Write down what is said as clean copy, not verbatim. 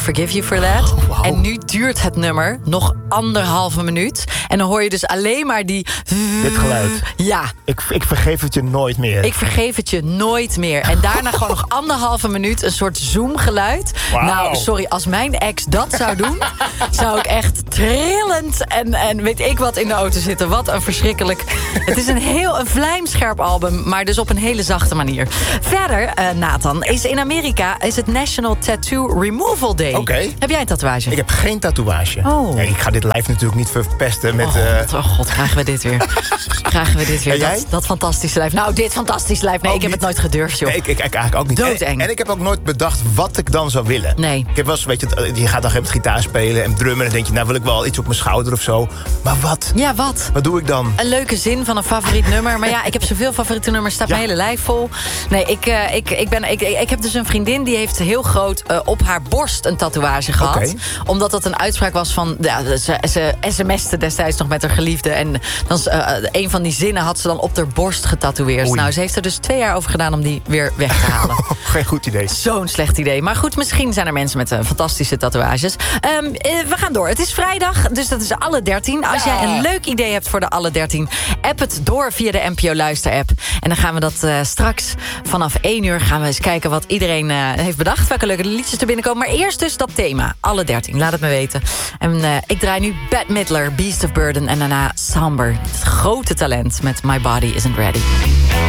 Forgive You For That. Oh, wow. En nu duurt het nummer nog 1,5 minuut. En dan hoor je dus alleen maar die... Dit geluid. Ja. Ik vergeef het je nooit meer. Ik vergeef het je nooit meer. En daarna gewoon nog 1,5 minuut een soort zoomgeluid. Wow. Nou, sorry, als mijn ex dat zou doen... zou ik echt trillend en weet ik wat in de auto zitten. Wat een verschrikkelijk... Het is een vlijmscherp album, maar dus op een hele zachte manier. Verder, Nathan, is in Amerika is het National Tattoo Removal Day. Oké. Heb jij een tatoeage? Ik heb geen tatoeage. Oh. Nee, ik ga dit live natuurlijk niet verpesten met... Oh god, krijgen we dit weer. En jij? Dat fantastische lijf. Nou, dit fantastische lijf. Nee, Ook ik heb niet. het nooit gedurfd, joh. Nee, ik eigenlijk ook niet. Doodeng. En ik heb ook nooit bedacht wat ik dan zou willen. Nee. Ik heb wel eens, weet je gaat dan met gitaar spelen en drummen... en dan denk je, nou wil ik wel iets op mijn schouder of zo. Maar wat? Ja, wat? Wat doe ik dan? Een leuke zin van een favoriet nummer. Maar ja, ik heb zoveel favoriete nummers. Staat mijn hele lijf vol. Nee, ik heb dus een vriendin die heeft heel groot op haar borst een tatoeage gehad. Oké. Omdat dat een uitspraak was van... Ja, ze sms'te destijds nog met haar geliefde. En dan een van die zinnen had ze dan op haar borst getatoeëerd. Oei. Nou, ze heeft er dus 2 jaar over gedaan om die weer weg te halen. Geen goed idee. Zo'n slecht idee. Maar goed, misschien zijn er mensen met fantastische tatoeages. We gaan door. Het is vrijdag, dus dat is alle 13. Als jij een leuk idee hebt voor de alle 13... app het door via de NPO Luister-app. En dan gaan we dat straks vanaf 1 uur... gaan we eens kijken wat iedereen heeft bedacht. Welke leuke liedjes er binnenkomen. Maar eerst dus dat thema. Alle 13. Laat het me weten. En ik draai nu Bette Midler, Beast of Burden... en daarna Samber. Het grote talent met My Body Isn't Ready.